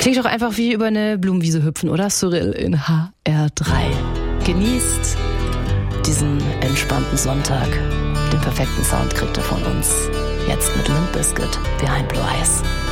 Klingt doch einfach wie über eine Blumenwiese hüpfen, oder? Cyril in HR3. Genießt diesen entspannten Sonntag. Den perfekten Sound kriegt ihr von uns. Jetzt mit Limp Bizkit, Behind Blue Eyes.